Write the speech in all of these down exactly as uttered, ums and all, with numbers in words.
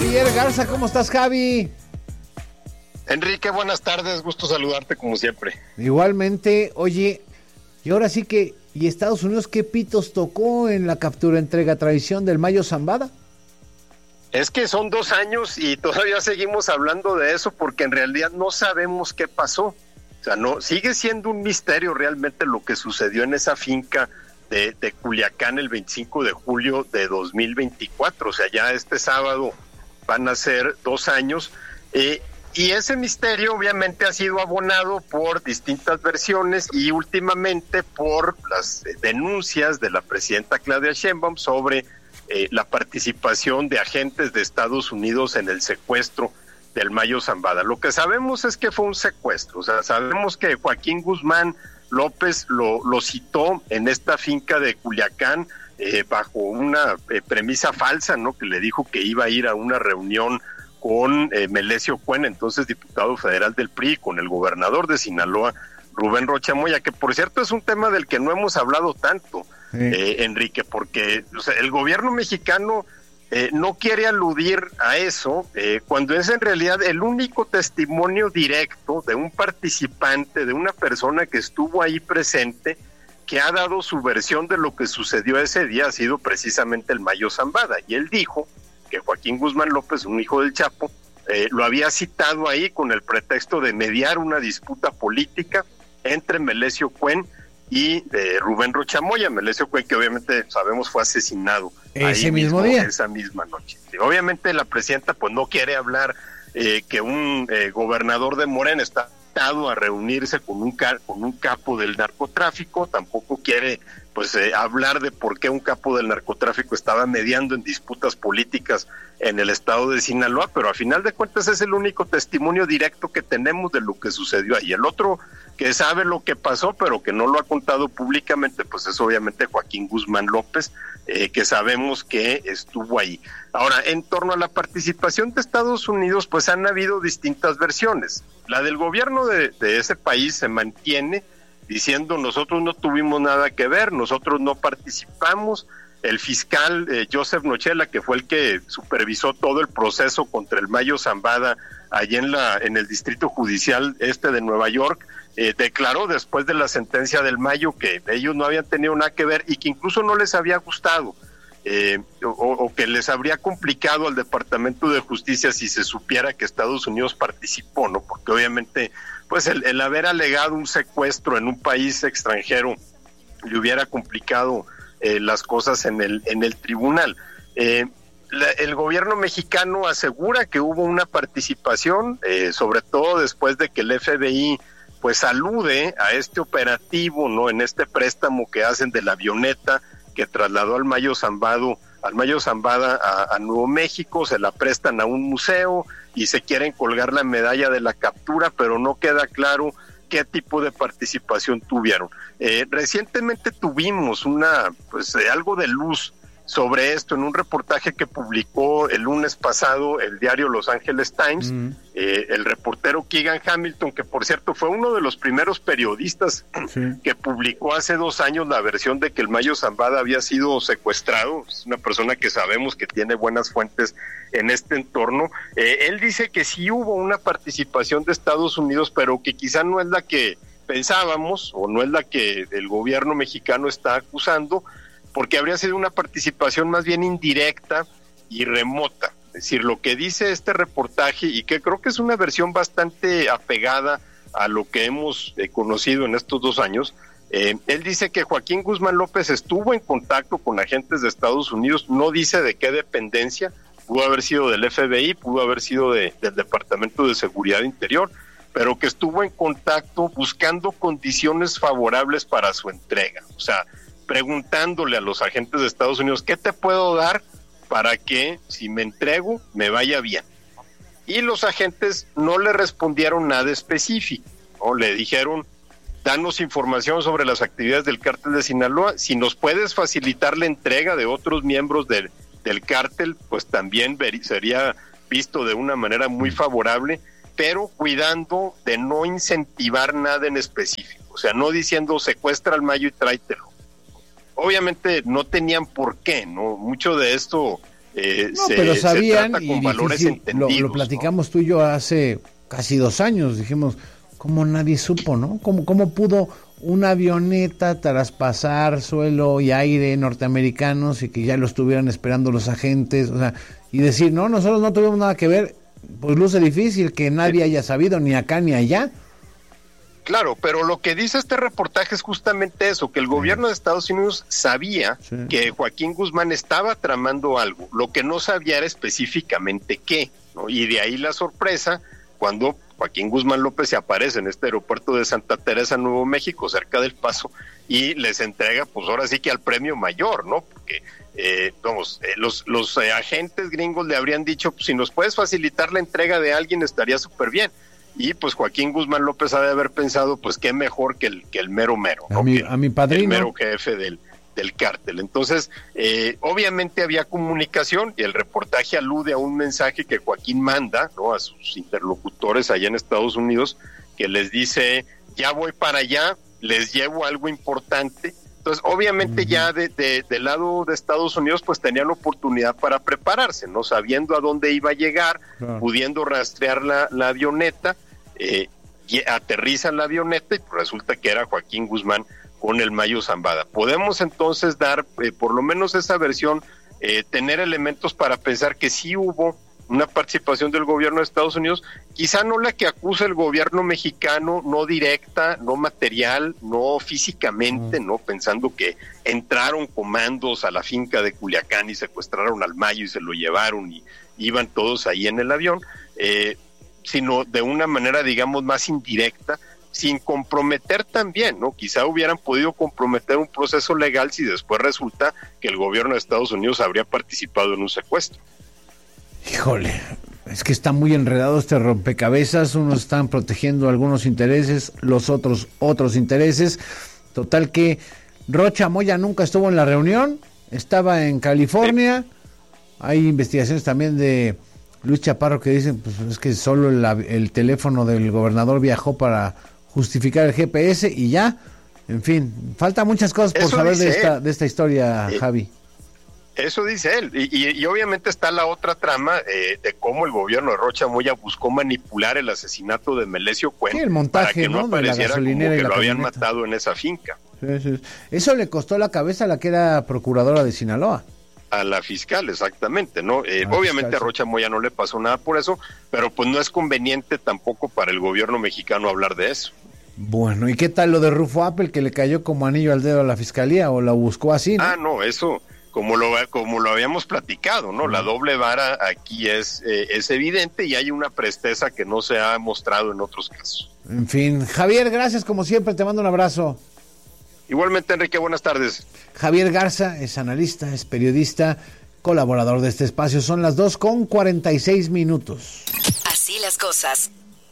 Javier Garza. ¿Cómo estás, Javi? Enrique, buenas tardes, gusto saludarte como siempre. Igualmente, oye, y ahora sí que, ¿y Estados Unidos qué pitos tocó en la captura, entrega, traición del Mayo Zambada? Es que son dos años y todavía seguimos hablando de eso porque en realidad no sabemos qué pasó. O sea, no, sigue siendo un misterio realmente lo que sucedió en esa finca de, de Culiacán el veinticinco de julio de dos mil veinticuatro. O sea, ya este sábado van a ser dos años. Eh, Y ese misterio obviamente ha sido abonado por distintas versiones y últimamente por las denuncias de la presidenta Claudia Sheinbaum sobre eh, la participación de agentes de Estados Unidos en el secuestro del Mayo Zambada. Lo que sabemos es que fue un secuestro, o sea, sabemos que Joaquín Guzmán López lo, lo citó en esta finca de Culiacán eh, bajo una eh, premisa falsa, ¿no? Que le dijo que iba a ir a una reunión con eh, Melesio Cuen, entonces diputado federal del P R I, con el gobernador de Sinaloa, Rubén Rocha Moya, que por cierto es un tema del que no hemos hablado tanto, sí. eh, Enrique, porque o sea, el gobierno mexicano eh, no quiere aludir a eso, eh, cuando es en realidad el único testimonio directo de un participante, de una persona que estuvo ahí presente, que ha dado su versión de lo que sucedió ese día, ha sido precisamente el Mayo Zambada, y él dijo que Joaquín Guzmán López, un hijo del Chapo, eh, lo había citado ahí con el pretexto de mediar una disputa política entre Melesio Cuen y eh, Rubén Rocha Moya. Melesio Cuen, que obviamente sabemos fue asesinado ese ahí mismo, mismo día, esa misma noche. Y obviamente la presidenta pues no quiere hablar eh, que un eh, gobernador de Morena está a reunirse con un con un capo del narcotráfico, tampoco quiere pues eh, hablar de por qué un capo del narcotráfico estaba mediando en disputas políticas en el estado de Sinaloa, pero a final de cuentas es el único testimonio directo que tenemos de lo que sucedió ahí. El otro que sabe lo que pasó, pero que no lo ha contado públicamente, pues es obviamente Joaquín Guzmán López, eh, que sabemos que estuvo ahí. Ahora, en torno a la participación de Estados Unidos, pues han habido distintas versiones. La del gobierno de, de ese país se mantiene diciendo nosotros no tuvimos nada que ver, nosotros no participamos. El fiscal eh, Joseph Nochela, que fue el que supervisó todo el proceso contra el Mayo Zambada allí en la en el Distrito Judicial Este de Nueva York, eh, declaró después de la sentencia del Mayo que ellos no habían tenido nada que ver y que incluso no les había gustado eh, o, o que les habría complicado al Departamento de Justicia si se supiera que Estados Unidos participó, ¿no? Porque obviamente pues el, el haber alegado un secuestro en un país extranjero le hubiera complicado eh, las cosas en el en el tribunal. Eh, la, el gobierno mexicano asegura que hubo una participación, eh, sobre todo después de que el F B I pues alude a este operativo, ¿no? En este préstamo que hacen de la avioneta que trasladó al Mayo Zambado, al Mayo Zambada a, a Nuevo México, se la prestan a un museo y se quieren colgar la medalla de la captura, pero no queda claro qué tipo de participación tuvieron. Eh, recientemente tuvimos una, pues eh, algo de luz sobre esto en un reportaje que publicó el lunes pasado el diario Los Angeles Times, mm. eh, el reportero Keegan Hamilton, que por cierto fue uno de los primeros periodistas sí. que publicó hace dos años la versión de que el Mayo Zambada había sido secuestrado. Es una persona que sabemos que tiene buenas fuentes en este entorno. Eh, él dice que sí hubo una participación de Estados Unidos, pero que quizá no es la que pensábamos o no es la que el gobierno mexicano está acusando, porque habría sido una participación más bien indirecta y remota. Es decir, lo que dice este reportaje, y que creo que es una versión bastante apegada a lo que hemos eh, conocido en estos dos años, eh, él dice que Joaquín Guzmán López estuvo en contacto con agentes de Estados Unidos, no dice de qué dependencia, pudo haber sido del F B I, pudo haber sido de, del Departamento de Seguridad Interior, pero que estuvo en contacto buscando condiciones favorables para su entrega. O sea, preguntándole a los agentes de Estados Unidos, ¿qué te puedo dar para que si me entrego me vaya bien? Y los agentes no le respondieron nada específico, ¿no? Le dijeron, danos información sobre las actividades del cártel de Sinaloa, si nos puedes facilitar la entrega de otros miembros del, del cártel, pues también ver, sería visto de una manera muy favorable, pero cuidando de no incentivar nada en específico, o sea, no diciendo secuestra al Mayo y tráetelo. Obviamente no tenían por qué, ¿no? Mucho de esto eh, no, se, pero sabían, se trata con y valores difícil, entendidos. Lo, lo platicamos, ¿no? Tú y yo hace casi dos años, dijimos, ¿cómo nadie supo, no? ¿Cómo, cómo pudo una avioneta traspasar suelo y aire norteamericanos y que ya lo estuvieran esperando los agentes? O sea, y decir, no, nosotros no tuvimos nada que ver, pues luce difícil que nadie haya sabido, ni acá ni allá. Claro, pero lo que dice este reportaje es justamente eso, que el sí. gobierno de Estados Unidos sabía sí. que Joaquín Guzmán estaba tramando algo, lo que no sabía era específicamente qué, ¿no? Y de ahí la sorpresa cuando Joaquín Guzmán López se aparece en este aeropuerto de Santa Teresa, Nuevo México, cerca del Paso, y les entrega, pues ahora sí que al premio mayor, ¿no? Porque, eh, vamos, eh, los, los eh, agentes gringos le habrían dicho, pues si nos puedes facilitar la entrega de alguien estaría súper bien. Y pues Joaquín Guzmán López ha de haber pensado, pues qué mejor que el que el mero mero, ¿no? A mi, que a mi padrino. El mero jefe del, del cártel. Entonces, eh, obviamente había comunicación y el reportaje alude a un mensaje que Joaquín manda, ¿no? A sus interlocutores allá en Estados Unidos, que les dice, ya voy para allá, les llevo algo importante. Entonces, obviamente uh-huh. ya de, de, del lado de Estados Unidos, pues tenían oportunidad para prepararse, ¿no? Sabiendo a dónde iba a llegar, uh-huh. pudiendo rastrear la, la avioneta, eh, y aterrizan la avioneta y resulta que era Joaquín Guzmán con el Mayo Zambada. Podemos entonces dar, eh, por lo menos esa versión, eh, tener elementos para pensar que sí hubo una participación del gobierno de Estados Unidos, quizá no la que acusa el gobierno mexicano, no directa, no material, no físicamente, mm. no pensando que entraron comandos a la finca de Culiacán y secuestraron al Mayo y se lo llevaron y iban todos ahí en el avión, eh, sino de una manera, digamos, más indirecta, sin comprometer también, ¿no? Quizá hubieran podido comprometer un proceso legal si después resulta que el gobierno de Estados Unidos habría participado en un secuestro. Híjole, es que está muy enredado este rompecabezas, unos están protegiendo algunos intereses, los otros otros intereses. Total que Rocha Moya nunca estuvo en la reunión, estaba en California. Hay investigaciones también de Luis Chaparro que dicen, pues es que solo el, el teléfono del gobernador viajó para justificar el G P S y ya. En fin, falta muchas cosas por Eso saber de esta, de esta historia, eh. Javi. Eso dice él, y, y, y obviamente está la otra trama eh, de cómo el gobierno de Rocha Moya buscó manipular el asesinato de Melesio Cuen, sí, el montaje, para que no, ¿no? apareciera como que lo camioneta. habían matado en esa finca. Sí, sí. Eso le costó la cabeza a la que era procuradora de Sinaloa. A la fiscal, exactamente, ¿no? Eh, obviamente fiscal, a Rocha Moya no le pasó nada por eso, pero pues no es conveniente tampoco para el gobierno mexicano hablar de eso. Bueno, ¿y qué tal lo de Rufo Apple, que le cayó como anillo al dedo a la fiscalía o la buscó así, ¿no? Ah, no, eso... Como lo, como lo habíamos platicado, ¿no? La doble vara aquí es, eh, es evidente y hay una presteza que no se ha mostrado en otros casos. En fin, Javier, gracias como siempre, te mando un abrazo. Igualmente, Enrique, buenas tardes. Javier Garza es analista, es periodista, colaborador de este espacio. Son las dos con cuarenta y seis minutos. Así las cosas.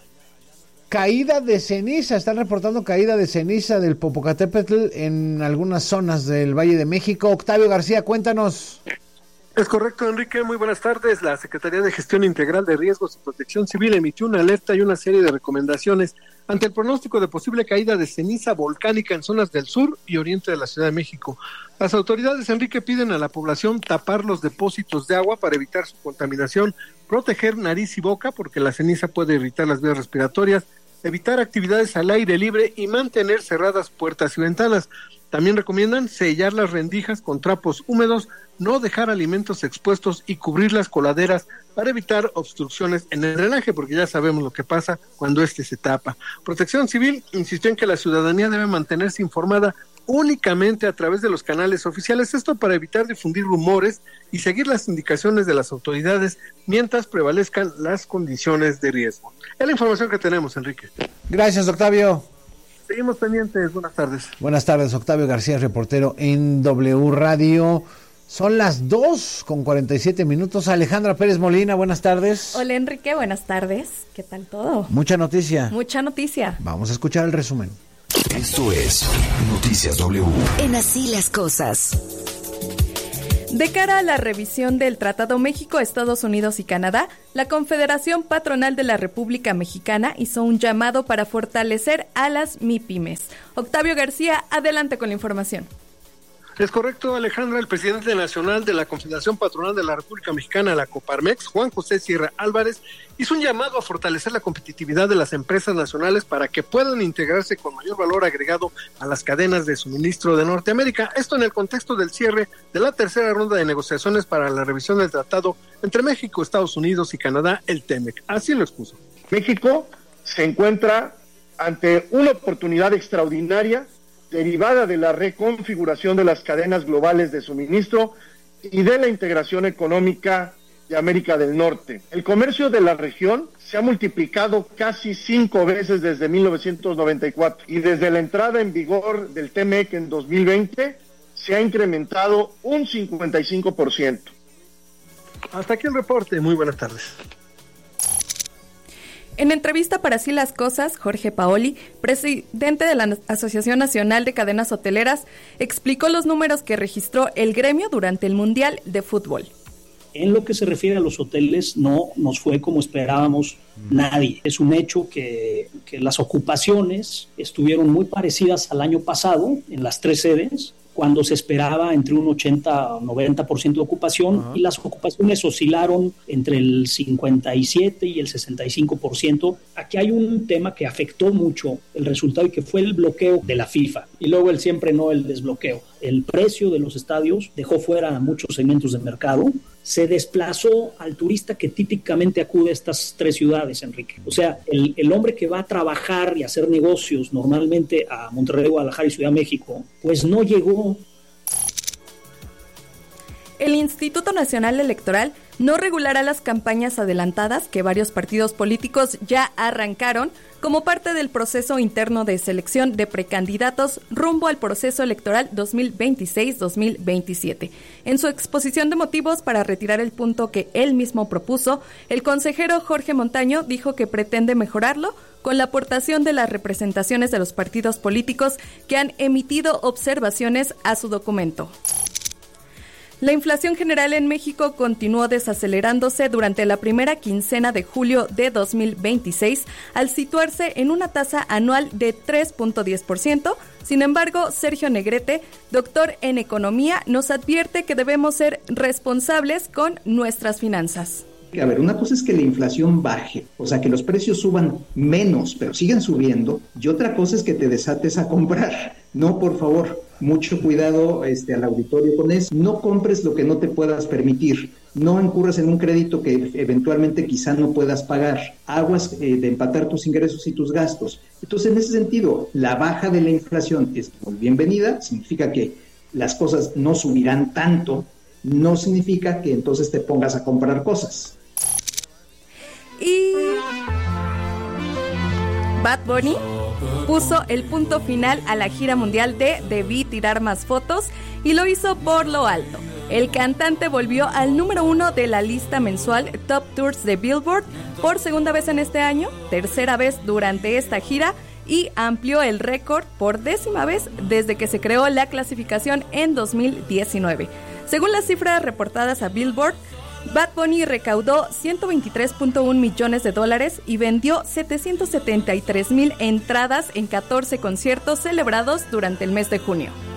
Caída de ceniza, están reportando caída de ceniza del Popocatépetl en algunas zonas del Valle de México. Octavio García, cuéntanos. Es correcto, Enrique, muy buenas tardes. La Secretaría de Gestión Integral de Riesgos y Protección Civil emitió una alerta y una serie de recomendaciones ante el pronóstico de posible caída de ceniza volcánica en zonas del sur y oriente de la Ciudad de México. Las autoridades, Enrique, piden a la población tapar los depósitos de agua para evitar su contaminación, proteger nariz y boca porque la ceniza puede irritar las vías respiratorias, evitar actividades al aire libre y mantener cerradas puertas y ventanas. También recomiendan sellar las rendijas con trapos húmedos, no dejar alimentos expuestos y cubrir las coladeras para evitar obstrucciones en el drenaje, porque ya sabemos lo que pasa cuando este se tapa. Protección Civil insistió en que la ciudadanía debe mantenerse informada únicamente a través de los canales oficiales, esto para evitar difundir rumores y seguir las indicaciones de las autoridades mientras prevalezcan las condiciones de riesgo. Es la información que tenemos, Enrique. Gracias, Octavio. Seguimos pendientes, buenas tardes. Buenas tardes, Octavio García, reportero en W Radio. Son las dos con cuarenta y siete minutos. Alejandra Pérez Molina, buenas tardes. Hola, Enrique, buenas tardes. ¿Qué tal todo? Mucha noticia. Mucha noticia. Vamos a escuchar el resumen. Esto es Noticias W. En Así las Cosas. De cara a la revisión del Tratado México, Estados Unidos y Canadá, la Confederación Patronal de la República Mexicana hizo un llamado para fortalecer a las MIPYMES. Octavio García, adelante con la información. Es correcto, Alejandra. El presidente nacional de la Confederación Patronal de la República Mexicana, la Coparmex, Juan José Sierra Álvarez, hizo un llamado a fortalecer la competitividad de las empresas nacionales para que puedan integrarse con mayor valor agregado a las cadenas de suministro de Norteamérica. Esto en el contexto del cierre de la tercera ronda de negociaciones para la revisión del tratado entre México, Estados Unidos y Canadá, el TEMEC. Así lo expuso. México se encuentra ante una oportunidad extraordinaria derivada de la reconfiguración de las cadenas globales de suministro y de la integración económica de América del Norte. El comercio de la región se ha multiplicado casi cinco veces desde mil novecientos noventa y cuatro y desde la entrada en vigor del TEMEC en dos mil veinte se ha incrementado un cincuenta y cinco por ciento. Hasta aquí el reporte. Muy buenas tardes. En entrevista para Así las Cosas, Jorge Paoli, presidente de la Asociación Nacional de Cadenas Hoteleras, explicó los números que registró el gremio durante el Mundial de Fútbol. En lo que se refiere a los hoteles, no nos fue como esperábamos nadie. Es un hecho que, que las ocupaciones estuvieron muy parecidas al año pasado en las tres sedes, cuando se esperaba entre un ochenta o noventa por ciento de ocupación, uh-huh. y las ocupaciones oscilaron entre el cincuenta y siete y el sesenta y cinco por ciento. Aquí hay un tema que afectó mucho el resultado y que fue el bloqueo de la FIFA, y luego el siempre no el desbloqueo. El precio de los estadios dejó fuera a muchos segmentos del mercado, se desplazó al turista que típicamente acude a estas tres ciudades, Enrique. O sea, el, el hombre que va a trabajar y hacer negocios normalmente a Monterrey, Guadalajara y Ciudad de México, pues no llegó. El Instituto Nacional Electoral no regulará las campañas adelantadas que varios partidos políticos ya arrancaron como parte del proceso interno de selección de precandidatos rumbo al proceso electoral dos mil veintiséis dos mil veintisiete. En su exposición de motivos para retirar el punto que él mismo propuso, el consejero Jorge Montaño dijo que pretende mejorarlo con la aportación de las representaciones de los partidos políticos que han emitido observaciones a su documento. La inflación general en México continuó desacelerándose durante la primera quincena de julio de dos mil veintiséis, al situarse en una tasa anual de tres punto diez por ciento. Sin embargo, Sergio Negrete, doctor en economía, nos advierte que debemos ser responsables con nuestras finanzas. A ver, una cosa es que la inflación baje, o sea, que los precios suban menos, pero siguen subiendo, y otra cosa es que te desates a comprar. No, por favor, mucho cuidado este, al auditorio con eso. No compres lo que no te puedas permitir. No incurras en un crédito que eventualmente quizá no puedas pagar. Aguas eh, de empatar tus ingresos y tus gastos. Entonces, en ese sentido, la baja de la inflación es muy bienvenida. Significa que las cosas no subirán tanto. No significa que entonces te pongas a comprar cosas. Y Bad Bunny puso el punto final a la gira mundial de Debí Tirar Más Fotos y lo hizo por lo alto. El cantante volvió al número uno de la lista mensual Top Tours de Billboard por segunda vez en este año, tercera vez durante esta gira, y amplió el récord por décima vez desde que se creó la clasificación en dos mil diecinueve. Según las cifras reportadas a Billboard, Bad Bunny recaudó ciento veintitrés punto uno millones de dólares y vendió setecientos setenta y tres mil entradas en catorce conciertos celebrados durante el mes de junio.